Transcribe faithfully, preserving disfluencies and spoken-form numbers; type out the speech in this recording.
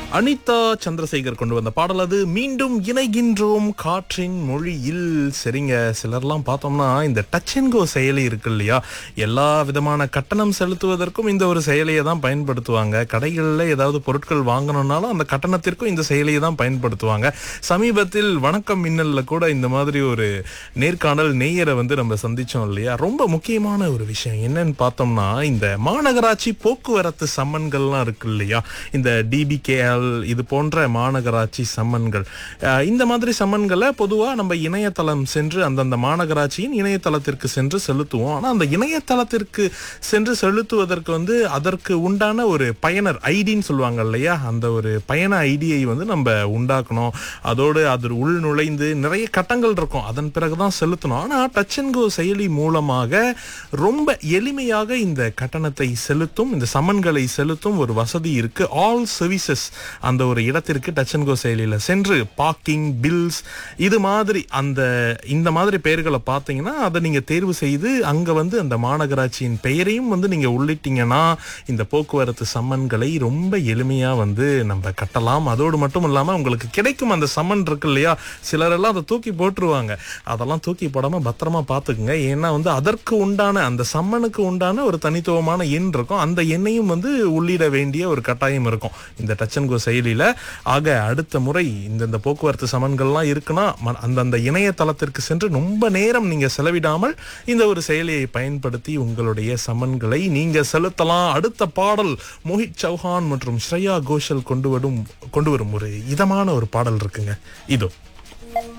அனிதா சந்திரசேகர் கொண்டு வந்த பாடல் அது. மீண்டும் இணைகின்றோம் காற்றின் மொழியில். சரிங்க, சிலர்லாம் பார்த்தோம்னா இந்த டச் அண்ட் கோ செயலி இருக்கு இல்லையா, எல்லா விதமான கட்டணம் செலுத்துவதற்கும் இந்த ஒரு செயலியை தான் பயன்படுத்துவாங்க. கடைகளில் ஏதாவது பொருட்கள் வாங்கணும்னாலும் அந்த கட்டணத்திற்கும் இந்த செயலியை தான் பயன்படுத்துவாங்க. சமீபத்தில் வணக்கம் மின்னல்ல கூட இந்த மாதிரி ஒரு நேர்காணல் நேயரை வந்து நம்ம சந்திச்சோம் இல்லையா. ரொம்ப முக்கியமான ஒரு விஷயம் என்னன்னு பார்த்தோம்னா, இந்த மாநகராட்சி போக்குவரத்து சம்மன்கள்லாம் இருக்கு இல்லையா, இந்த டிபிகேஎல் இது போன்ற மாநகராட்சி சம்மன்கள், இந்த மாதிரி சம்மன்களை பொதுவாக நம்ம இணையதளம் சென்று அந்தந்த மாநகராட்சியின் இணையதளத்திற்கு சென்று செலுத்துவோம். ஆனால் அந்த இணையதளத்திற்கு சென்று செலுத்துவதற்கு வந்து அதற்கு உண்டான ஒரு பயனர் ஐடின்னு சொல்லுவாங்க இல்லையா, அந்த ஒரு பயண ஐடியை வந்து நம்ம உண்டாக்கணும். அதோடு அது உள் நுழைந்து நிறைய கட்டங்கள் இருக்கும், அதன் பிறகுதான் செலுத்தணும். ஆனால் டச் அண்ட் கோ செயலி மூலமாக ரொம்ப எளிமையாக இந்த கட்டணத்தை செலுத்தும், இந்த சம்மன்களை செலுத்தும் ஒரு வசதி இருக்கு. ஆல் சர்வீசஸ் அந்த ஒரு இடத்திற்கு டச் அண்ட் கோ செயலியில் சென்று பார்க்கிங், பில்ஸ், இது மாதிரி அந்த இந்த மாதிரி பெயர்களை பார்த்தீங்கன்னா அதை நீங்க தேர்வு செய்து அங்க வந்து அந்த மாநகராட்சியின் பெயரையும் வந்து நீங்க உள்ளிட்டீங்கன்னா இந்த போக்குவரத்து சம்மன்களை ரொம்ப எளிமையா வந்து நம்ம கட்டலாம். அதோடு மட்டும் இல்லாம உங்களுக்கு கிடைக்கும் அந்த சம்மன் இருக்கு இல்லையா, சிலரெல்லாம் அதை தூக்கி போட்டுருவாங்க. அதெல்லாம் தூக்கி போடாம பத்திரமா பார்த்துக்குங்க. ஏன்னா வந்து அதற்கு உண்டான அந்த சம்மனுக்கு உண்டான ஒரு தனித்துவமான எண் இருக்கும், அந்த எண்ணையும் வந்து உள்ளிட வேண்டிய ஒரு கட்டாயம் இருக்கும் இந்த டச் அண்ட் கோ செயலியில. ஆக அடுத்த முறை இந்த போக்குவரத்து சமன்கள்லாம் இருக்குன்னா அந்தந்த இணையதளத்திற்கு சென்று ரொம்ப நேரம் நீங்க செலவிடாமல் இந்த ஒரு செயலியை பயன்படுத்தி உங்களுடைய சமன்களை நீங்க செலுத்தலாம். அடுத்த பாடல் மோஹித் சௌஹான் மற்றும் ஸ்ரேயா கோஷல் கொண்டு வரும் கொண்டு வரும் ஒரு இதமான ஒரு பாடல் இருக்குங்க, இதோ.